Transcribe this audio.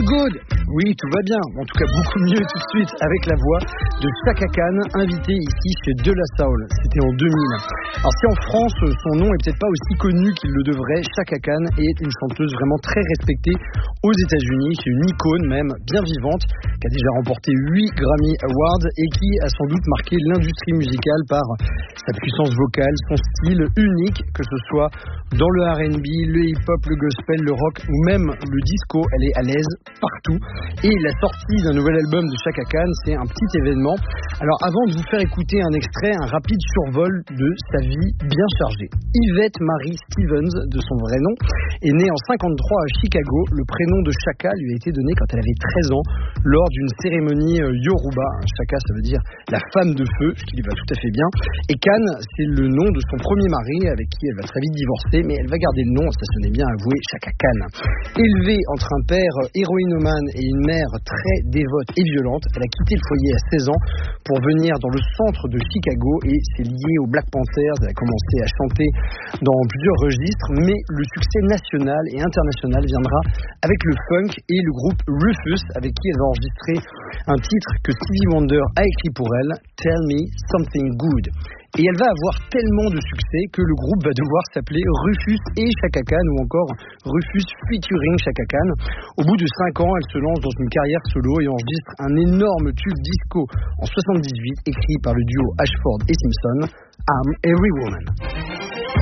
all good? Oui, tout va bien. En tout cas, beaucoup mieux tout de suite avec la voix de Chaka Khan, invitée ici chez De La Soul. C'était en 2000. Alors si en France, son nom est peut-être pas aussi connu qu'il le devrait, Chaka Khan est une chanteuse vraiment très respectée aux États-Unis. C'est une icône même, bien vivante, qui a déjà remporté 8 Grammy Awards et qui a sans doute marqué l'industrie musicale par sa puissance vocale, son style unique, que ce soit dans le R&B, le hip-hop, le gospel, le rock ou même le disco. Elle est à l'aise partout. Et la sortie d'un nouvel album de Chaka Khan, c'est un petit événement. Alors avant de vous faire écouter un extrait, un rapide survol de sa vie bien chargée. Yvette Marie Stevens, de son vrai nom, est née en 53 à Chicago. Le prénom de Chaka lui a été donné quand elle avait 13 ans lors d'une cérémonie Yoruba. Chaka, ça veut dire la femme de feu, ce qui lui va tout à fait bien. Et Khan, c'est le nom de son premier mari avec qui elle va très vite divorcer, mais elle va garder le nom, ça sonnait bien avoué, Chaka Khan. Élevée entre un père héroïnomane et une mère très dévote et violente, elle a quitté le foyer à 16 ans pour venir dans le centre de Chicago et c'est lié aux Black Panthers. Elle a commencé à chanter dans plusieurs registres, mais le succès national et international viendra avec le funk et le groupe Rufus, avec qui elle va enregistrer un titre que Stevie Wonder a écrit pour elle, Tell Me Something Good. Et elle va avoir tellement de succès que le groupe va devoir s'appeler Rufus et Chaka Khan ou encore Rufus featuring Chaka Khan. Au bout de 5 ans, elle se lance dans une carrière solo et enregistre un énorme tube disco en 78 écrit par le duo Ashford et Simpson, I'm Every Woman.